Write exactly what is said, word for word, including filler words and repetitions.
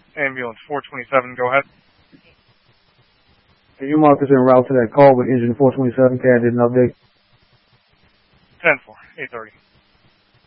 Ambulance four twenty-seven, go ahead. Can you mark us en route to that call with engine four twenty-seven? K, I did an update. ten four, eight thirty.